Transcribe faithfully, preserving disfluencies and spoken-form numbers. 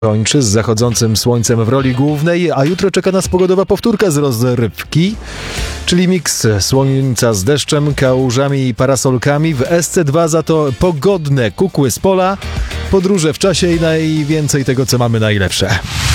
kończy z zachodzącym słońcem w roli głównej, a jutro czeka nas pogodowa powtórka z rozrywki, czyli miks słońca z deszczem, kałużami i parasolkami. W S C dwa za to pogodne kukły z pola, podróże w czasie i najwięcej tego, co mamy najlepsze.